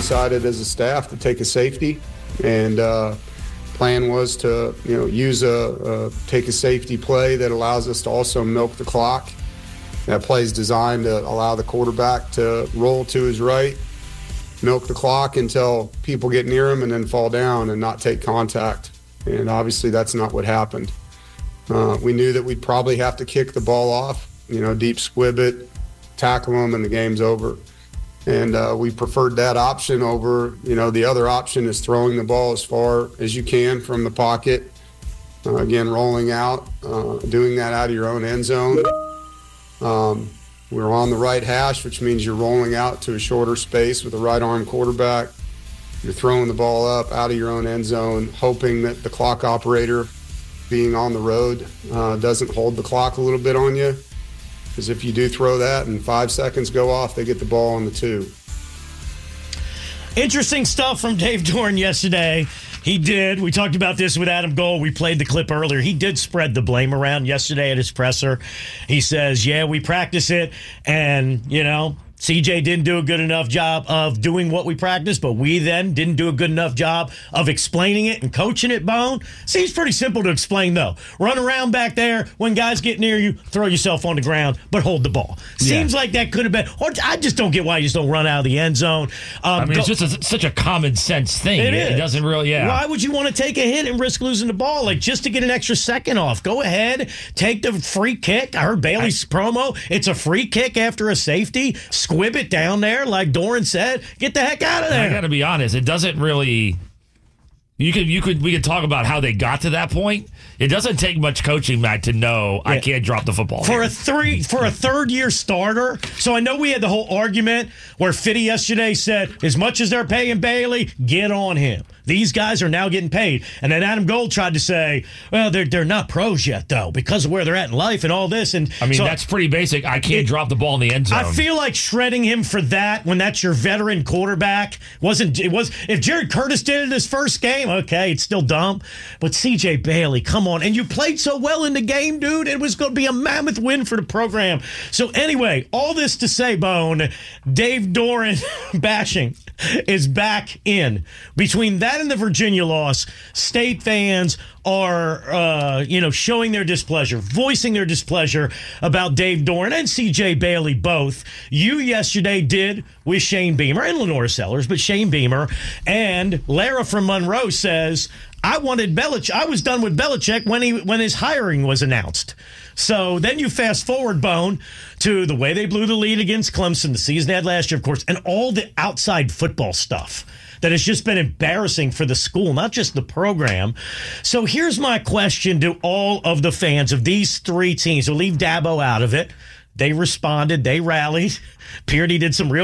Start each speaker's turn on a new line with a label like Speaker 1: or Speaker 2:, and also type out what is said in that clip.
Speaker 1: decided as a staff to take a safety, and plan was to use take a safety play that allows us to also milk the clock. That play is designed to allow the quarterback to roll to his right, milk the clock until people get near him, and then fall down and not take contact. And obviously that's not what happened. We knew that we'd probably have to kick the ball off, deep squib it, tackle them, and the game's over. And we preferred that option over, the other option is throwing the ball as far as you can from the pocket. Again, rolling out, doing that out of your own end zone. We're on the right hash, which means you're rolling out to a shorter space with a right arm quarterback. You're throwing the ball up out of your own end zone, hoping that the clock operator, being on the road, doesn't hold the clock a little bit on you. Because if you do throw that and 5 seconds go off, they get the ball on the 2.
Speaker 2: Interesting stuff from Dave Doeren yesterday. He did. We talked about this with Adam Gold. We played the clip earlier. He did spread the blame around yesterday at his presser. He says, yeah, we practice it, and, CJ didn't do a good enough job of doing what we practiced, but we then didn't do a good enough job of explaining it and coaching it, Bone. Seems pretty simple to explain, though. Run around back there. When guys get near you, throw yourself on the ground, but hold the ball. Seems like that could have been. Or I just don't get why you just don't run out of the end zone.
Speaker 3: It's just such a common sense thing. It doesn't really, Why
Speaker 2: would you want to take a hit and risk losing the ball? Like, just to get an extra second off. Go ahead, take the free kick. I heard Bailey's promo. It's a free kick after a safety. Squib it down there, like Doeren said. Get the heck out of there.
Speaker 3: I got to be honest. It doesn't really. We could talk about how they got to that point. It doesn't take much coaching, Matt, to know I can't drop the football
Speaker 2: for a third year starter. So I know we had the whole argument where Fitty yesterday said, as much as they're paying Bailey, get on him. These guys are now getting paid. And then Adam Gold tried to say, well, they're not pros yet, though, because of where they're at in life and all this. And
Speaker 3: that's pretty basic. I can't drop the ball in the end zone.
Speaker 2: I feel like shredding him for that when that's your veteran quarterback if Jared Curtis did it his first game, okay, it's still dumb. But CJ Bailey, come on. And you played so well in the game, dude. It was going to be a mammoth win for the program. So anyway, all this to say, Bone, Dave Doeren bashing is back in. Between that and the Virginia loss, State fans are, showing their displeasure, voicing their displeasure about Dave Doeren and C.J. Bailey both. You yesterday did with Shane Beamer and Lenore Sellers, but Shane Beamer and Lara from Monroe says, I wanted Belichick. I was done with Belichick when his hiring was announced. So then you fast forward, Bone, to the way they blew the lead against Clemson, the season they had last year, of course, and all the outside football stuff that has just been embarrassing for the school, not just the program. So here's my question to all of the fans of these three teams. We'll leave Dabo out of it. They responded. They rallied. Peardy did some real